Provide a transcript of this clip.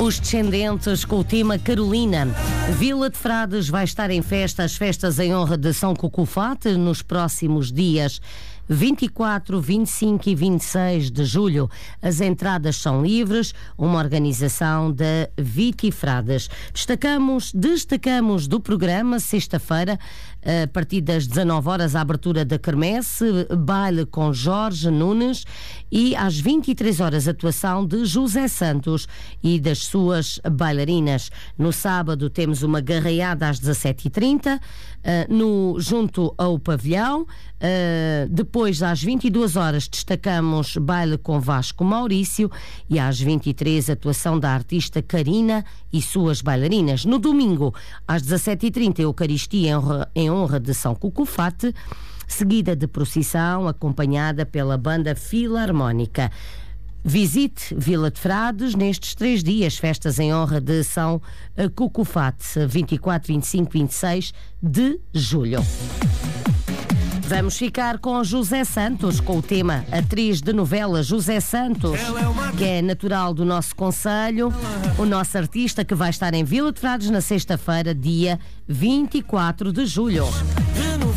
Os Descendentes com o tema Carolina. Vila de Frades vai estar em festa, as festas em honra de São Cucufate, nos próximos dias 24, 25 e 26 de julho. As entradas são livres, uma organização da Vitifrades. Destacamos do programa, sexta-feira, a partir das 19 horas, a abertura da Quermesse, baile com Jorge Nunes, e às 23 horas, atuação de José Santos e das suas bailarinas. No sábado temos uma garreada às 17h30, junto ao pavilhão. Depois, às 22 horas, destacamos baile com Vasco Maurício, e às 23, atuação da artista Karina e suas bailarinas. No domingo, às 17h30, Eucaristia em honra de São Cucufate, seguida de procissão acompanhada pela banda filarmónica. Visite Vila de Frades nestes 3 dias, festas em honra de São Cucufate, 24, 25 e 26 de julho. Vamos ficar com José Santos, com o tema atriz de novela José Santos, que é natural do nosso concelho, o nosso artista que vai estar em Vila de Frades na sexta-feira, dia 24 de julho.